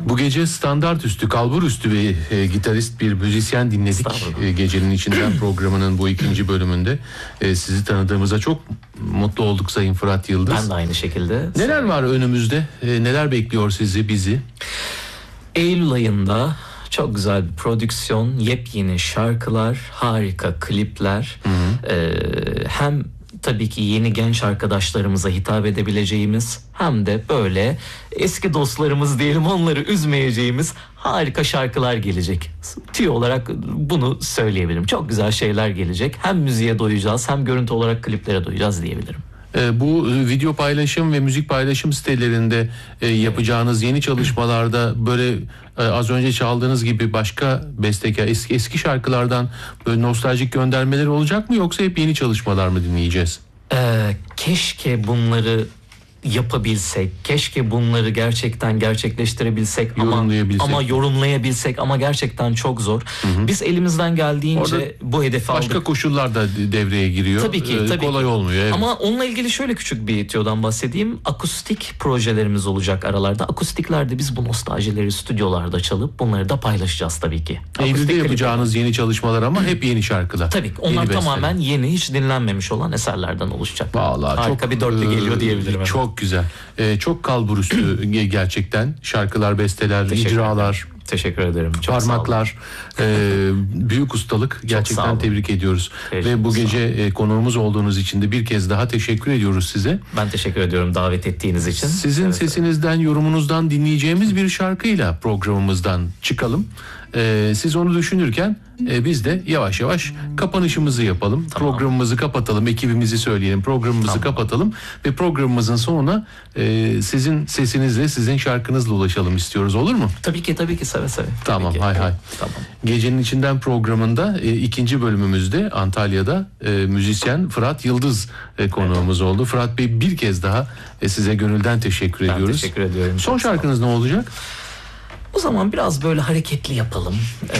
Bu gece standart üstü, kalbur üstü bir gitarist, bir müzisyen dinledik. Gecenin içinden programının bu ikinci bölümünde. Sizi tanıdığımıza çok mutlu olduk Sayın Fırat Yıldız. Ben de aynı şekilde. Neler var önümüzde? Neler bekliyor sizi, bizi? Eylül ayında çok güzel bir prodüksiyon, yepyeni şarkılar, harika klipler. Hem tabii ki yeni genç arkadaşlarımıza hitap edebileceğimiz, hem de böyle eski dostlarımız diyelim, onları üzmeyeceğimiz harika şarkılar gelecek. Tüy olarak bunu söyleyebilirim. Çok güzel şeyler gelecek. Hem müziğe doyacağız, hem görüntü olarak kliplere doyacağız diyebilirim. Bu video paylaşım ve müzik paylaşım sitelerinde yapacağınız yeni çalışmalarda böyle az önce çaldığınız gibi başka bestekar, eski şarkılardan böyle nostaljik göndermeler olacak mı, yoksa hep yeni çalışmalar mı dinleyeceğiz? Keşke bunları yapabilsek, keşke bunları gerçekten gerçekleştirebilsek ama yorumlayabilsek, ama gerçekten çok zor. Biz elimizden geldiğince orada bu hedefi aldık. Başka koşullar da devreye giriyor. Tabii ki. Kolay olmuyor. Evet. Ama onunla ilgili şöyle küçük bir tüyodan bahsedeyim. Akustik projelerimiz olacak aralarda. Akustiklerde biz bu nostaljileri stüdyolarda çalıp bunları da paylaşacağız tabii ki. Eylül'de yapacağınız yeni çalışmalar ama hep yeni şarkılar. Tabii ki. Onlar tamamen yeni, hiç dinlenmemiş olan eserlerden oluşacak. Vallahi harika bir dörtlü geliyor diyebilirim. Çok güzel. Çok kalbur üstü gerçekten. Şarkılar, besteler, icralar. Teşekkür ederim. Çok parmaklar, büyük ustalık. Gerçekten tebrik ediyoruz. Ve bu gece konuğumuz olduğunuz için de bir kez daha teşekkür ediyoruz size. Ben teşekkür ediyorum davet ettiğiniz için. Sizin sesinizden, yorumunuzdan dinleyeceğimiz bir şarkıyla programımızdan çıkalım. Siz onu düşünürken biz de yavaş yavaş kapanışımızı yapalım. Tamam. Programımızı kapatalım, ekibimizi söyleyelim, programımızı kapatalım ve programımızın sonuna sizin sesinizle, sizin şarkınızla ulaşalım istiyoruz. Olur mu? Tabii ki seve seve. Tamam, hay. Tamam. Gecenin içinden programında ikinci bölümümüzde Antalya'da müzisyen Fırat Yıldız konuğumuz oldu. Fırat Bey, bir kez daha size gönülden teşekkür ediyoruz. Ben teşekkür ediyorum. Son şarkınız ne olacak? O zaman biraz böyle hareketli yapalım.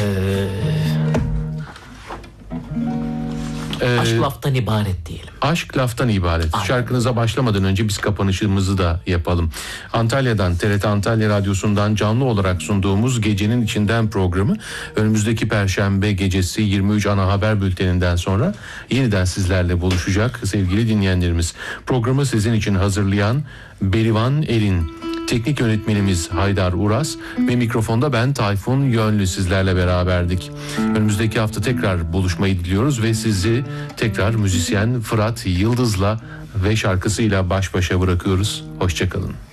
Aşk laftan ibaret diyelim. Aşk laftan ibaret. Aynen. Şarkınıza başlamadan önce biz kapanışımızı da yapalım. Antalya'dan, TRT Antalya Radyosu'ndan canlı olarak sunduğumuz Gecenin İçinden programı önümüzdeki Perşembe gecesi 23 ana haber bülteninden sonra yeniden sizlerle buluşacak sevgili dinleyenlerimiz. Programı sizin için hazırlayan Berivan Erin, teknik yönetmenimiz Haydar Uras ve mikrofonda ben Tayfun Yönlü sizlerle beraberdik. Önümüzdeki hafta tekrar buluşmayı diliyoruz ve sizi tekrar müzisyen Fırat Yıldız'la ve şarkısıyla baş başa bırakıyoruz. Hoşça kalın.